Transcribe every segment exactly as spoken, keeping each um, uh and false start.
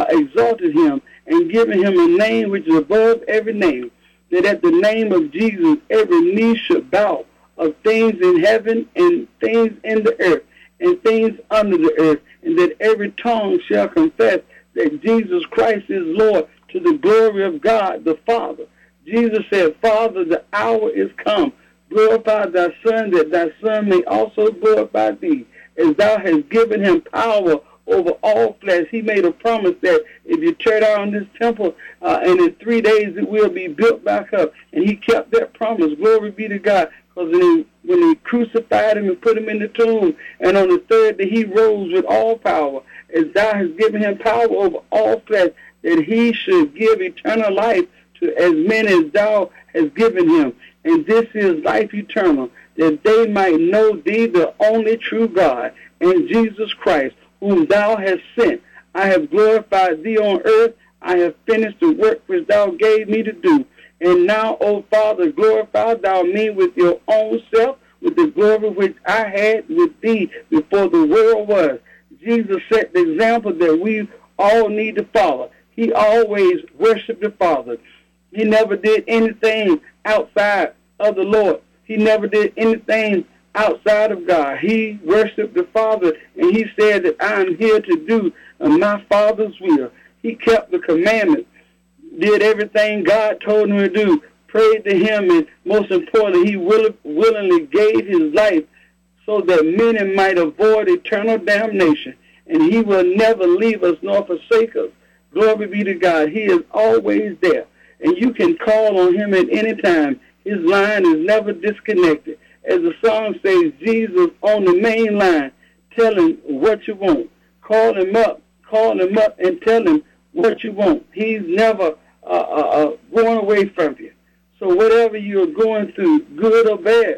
uh, exalted him and given him a name which is above every name, that at the name of Jesus every knee should bow, of things in heaven and things in the earth and things under the earth, and that every tongue shall confess that Jesus Christ is Lord, to the glory of God the Father. Jesus said, Father, the hour is come. Glorify thy Son, that thy Son may also glorify thee, as thou hast given him power over all flesh. He made a promise that if you tear down this temple, uh, and in three days it will be built back up. And he kept that promise. Glory be to God. Because when, when they crucified him and put him in the tomb, and on the third day he rose with all power, as thou hast given him power over all flesh, that he should give eternal life to as many as thou hast given him. And this is life eternal, that they might know thee, the only true God, and Jesus Christ, whom thou hast sent. I have glorified thee on earth. I have finished the work which thou gave me to do. And now, O Father, glorify thou me with your own self, with the glory which I had with thee before the world was. Jesus set the example that we all need to follow. He always worshiped the Father. He never did anything outside of the Lord. He never did anything outside of God. He worshiped the Father, and he said that I am here to do my Father's will. He kept the commandments, did everything God told him to do, prayed to him, and most importantly, he will, willingly gave his life so that many might avoid eternal damnation. And he will never leave us nor forsake us. Glory be to God. He is always there. And you can call on him at any time. His line is never disconnected. As the song says, Jesus on the main line, tell him what you want. Call him up, call him up and tell him what you want. He's never uh, uh, uh, going away from you. So whatever you're going through, good or bad,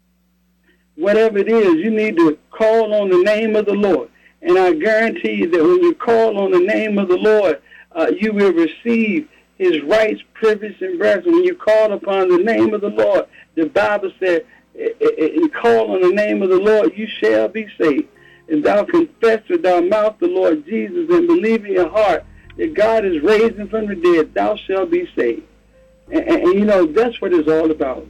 whatever it is, you need to call on the name of the Lord. And I guarantee you that when you call on the name of the Lord, uh, you will receive his rights, privilege, and blessing. When you call upon the name of the Lord, the Bible said, and call on the name of the Lord, you shall be saved. And thou confess with thy mouth the Lord Jesus, and believe in your heart that God is raised him from the dead, thou shalt be saved. And, and, and you know, that's what it's all about.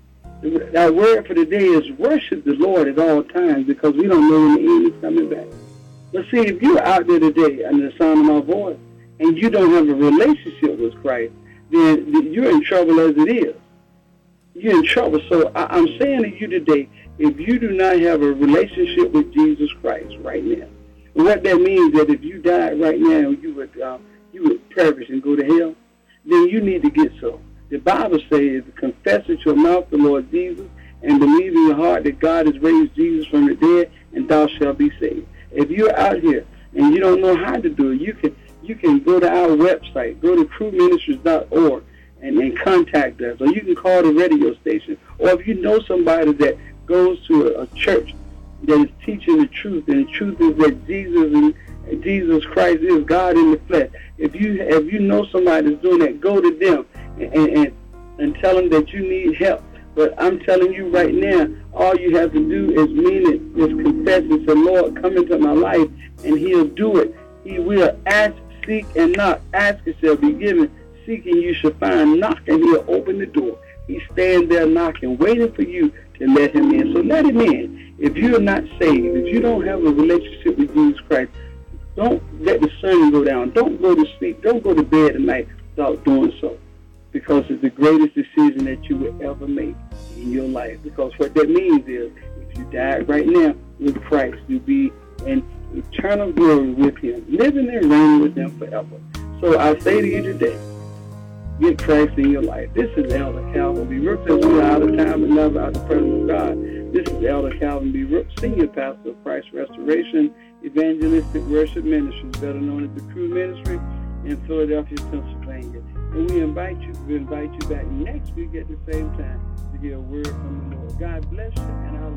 Our word for today is worship the Lord at all times, because we don't know when the end is coming back. But see, if you're out there today under the sound of my voice, and you don't have a relationship with Christ, then you're in trouble as it is. You're in trouble. So I, I'm saying to you today, if you do not have a relationship with Jesus Christ right now, and what that means is that if you died right now, you would uh, you would perish and go to hell, then you need to get so. The Bible says, confess with your mouth the Lord Jesus, and believe in your heart that God has raised Jesus from the dead, and thou shalt be saved. If you're out here and you don't know how to do it, you can you can go to our website, go to true ministries dot org, and, and contact us. Or you can call the radio station. Or if you know somebody that goes to a, a church that is teaching the truth, and the truth is that Jesus and, and Jesus Christ is God in the flesh. If you if you know somebody that's doing that, go to them and, and, and tell them that you need help. But I'm telling you right now, all you have to do is mean it, just confess and say, Lord, come into my life, and he'll do it. He will. Ask, seek, and knock. Ask, it shall be given. Seeking, you shall find. Knock, and he'll open the door. He's standing there knocking, waiting for you to let him in. So let him in. If you're not saved, if you don't have a relationship with Jesus Christ, don't let the sun go down. Don't go to sleep. Don't go to bed at night without doing so. Because it's the greatest decision that you will ever make in your life. Because what that means is, if you die right now with Christ, you'll be in eternal glory with him, living and reigning with him forever. So I say to you today, get Christ in your life. This is Elder Calvin B. Brooks, and we're out of time and never out of the presence of God. This is Elder Calvin B. Brooks, Senior Pastor of Christ Restoration Evangelistic Worship Ministries, better known as the Crew Ministry in Philadelphia, Pennsylvania. And we invite you, we invite you back next week at the same time to hear a word from the Lord. God bless you, and I